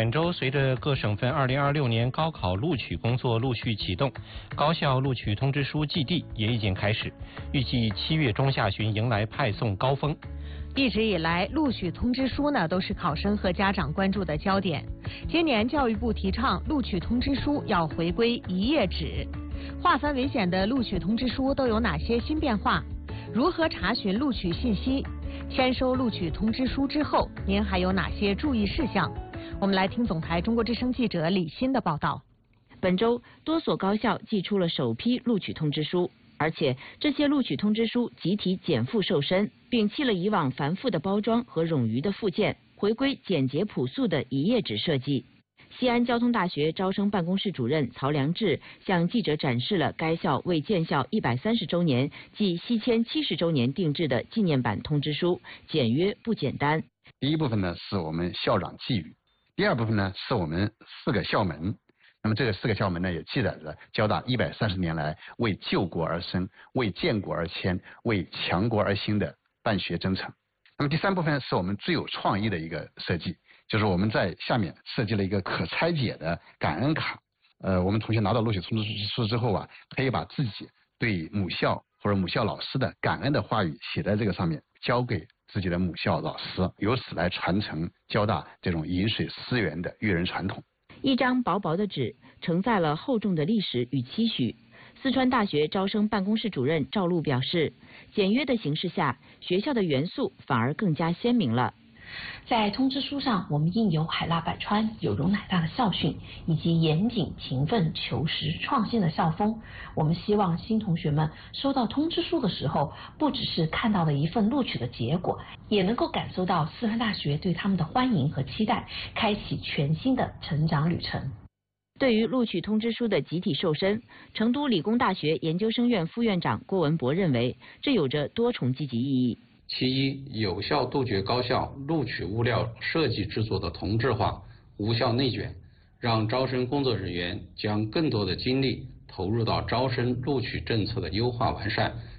本周，随着各省份2026年高考录取工作陆续启动，高校录取通知书寄递也已经开始，预计7月中下旬迎来派送高峰。 一直以来，录取通知书呢都是考生和家长关注的焦点。今年教育部提倡录取通知书要回归一页纸。划分为险的录取通知书都有哪些新变化？如何查询录取信息？签收录取通知书之后，您还有哪些注意事项？我们来听总台中国之声记者李欣的报道。 本周，多所高校寄出了首批录取通知书，而且这些录取通知书集体减负瘦身，摒弃了以往繁复的包装和冗余的附件，回归简洁朴素的一页纸设计。西安交通大学招生办公室主任曹良志向记者展示了该校为建校130周年暨西迁70周年定制的纪念版通知书，简约不简单。 第一部分呢是我们校长寄语，第二部分呢是我们4个校门。那么这个4个校门呢，也记载着交大130年来为救国而生、为建国而迁、为强国而兴的办学征程。那么第三部分是我们最有创意的一个设计，就是我们在下面设计了一个可拆解的感恩卡。我们同学拿到录取通知书之后啊，可以把自己对母校或者母校老师的感恩的话语写在这个上面，交给自己的母校老师，由此来传承交大这种饮水思源的育人传统。 一张薄薄的纸承载了厚重的历史与期许。四川大学招生办公室主任赵璐表示，简约的形式下，学校的元素反而更加鲜明了。 在通知书上，我们印有海纳百川、有容乃大的校训，以及严谨、勤奋、求实、创新的校风。我们希望新同学们收到通知书的时候，不只是看到了一份录取的结果，也能够感受到四川大学对他们的欢迎和期待，开启全新的成长旅程。 对于录取通知书的集体瘦身，成都理工大学研究生院副院长郭文博认为，这有着多重积极意义。 其一，有效杜绝高校录取物料设计制作的同质化、无效内卷，让招生工作人员将更多的精力投入到招生录取政策的优化完善